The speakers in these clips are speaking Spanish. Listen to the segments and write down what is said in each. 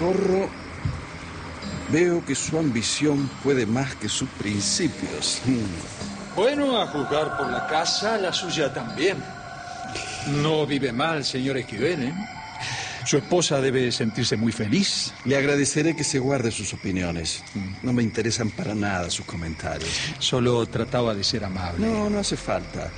Corro, veo que su ambición puede más que sus principios. Bueno, a juzgar por la casa, la suya también. No vive mal, señor Esquivel, ¿eh? Su esposa debe sentirse muy feliz. Le agradeceré que se guarde sus opiniones. No me interesan para nada sus comentarios. Solo trataba de ser amable. No hace falta.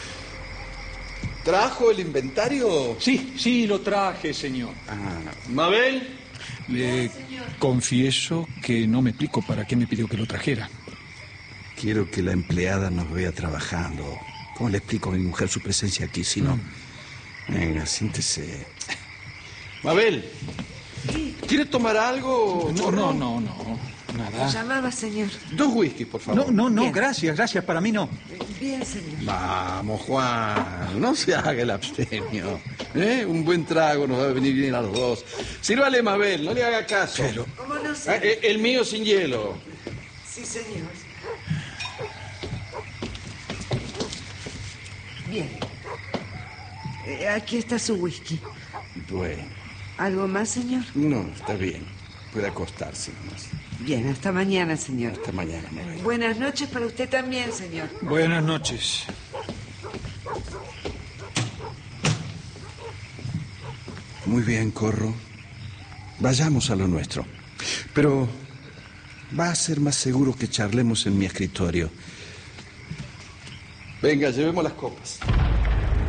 ¿Trajo el inventario? Sí, lo traje, señor. ¿Mabel? Le confieso que no me explico para qué me pidió que lo trajera. Quiero que la empleada nos vea trabajando. ¿Cómo le explico a mi mujer su presencia aquí si no? Venga, siéntese. Mabel, ¿quiere tomar algo? No, nada. Llamaba, señor. 2 whisky, por favor. No, gracias, para mí no. Bien, señor. Vamos, Juan, no se haga el abstemio. Un buen trago nos va a venir bien a los dos. Sírvale, Mabel, no le haga caso. Pero... ¿Cómo no sé? El mío sin hielo. Sí, señor. Bien. Aquí está su whisky. Bueno, ¿Algo más, señor? no, está bien. Puede acostarse nomás. Bien, hasta mañana, señor. Hasta mañana, Mabel. Buenas noches para usted también, señor. Buenas noches. Muy bien, Corro. Vayamos a lo nuestro. Pero va a ser más seguro que charlemos en mi escritorio. Venga, llevemos las copas.